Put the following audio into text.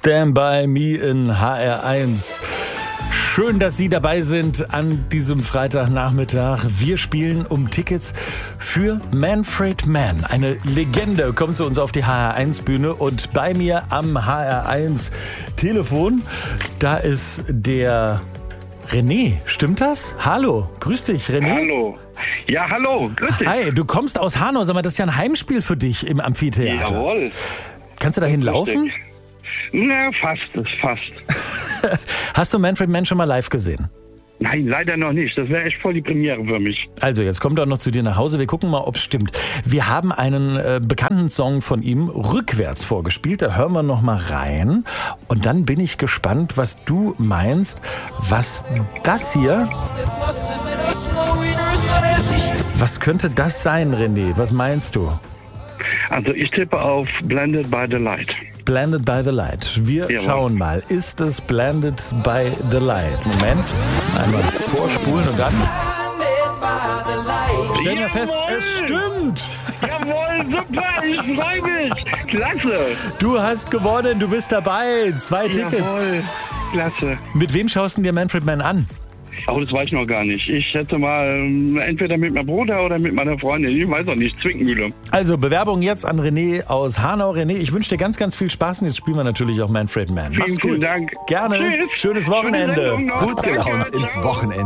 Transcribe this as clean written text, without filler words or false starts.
Stand by me in HR1. Schön, dass Sie dabei sind an diesem Freitagnachmittag. Wir spielen um Tickets für Manfred Mann. Eine Legende kommt zu uns auf die HR1-Bühne und bei mir am HR1-Telefon, da ist der René. Stimmt das? Hallo, grüß dich, René. Hallo. Ja, hallo, grüß dich. Hi, du kommst aus Hanau. Sag mal, das ist ja ein Heimspiel für dich im Amphitheater. Jawohl. Kannst du dahin laufen? Na, fast. Hast du Manfred Mann schon mal live gesehen? Nein, leider noch nicht. Das wäre echt voll die Premiere für mich. Also, jetzt kommt er noch zu dir nach Hause. Wir gucken mal, ob es stimmt. Wir haben einen bekannten Song von ihm rückwärts vorgespielt. Da hören wir noch mal rein. Und dann bin ich gespannt, was du meinst, was das hier... Was könnte das sein, René? Was meinst du? Also, ich tippe auf Blended by the Light. Blended by the Light. Wir schauen mal. Ist es Blended by the Light? Moment. Einmal vorspulen und dann... Stellen wir fest, es stimmt. Jawohl, super, ich freue mich. Klasse. Du hast gewonnen, du bist dabei. 2 Tickets. Jawohl, klasse. Mit wem schaust du dir Manfred Mann an? Oh, das weiß ich noch gar nicht. Ich hätte mal entweder mit meinem Bruder oder mit meiner Freundin, ich weiß auch nicht, Zwickmühle. Also Bewerbung jetzt an René aus Hanau. René, ich wünsche dir ganz, ganz viel Spaß und jetzt spielen wir natürlich auch Manfred Mann. Mach's gut. Vielen Dank. Gerne. Tschüss. Schönes Wochenende. Schöne Sendung noch. Gut gelaunt ins Wochenende.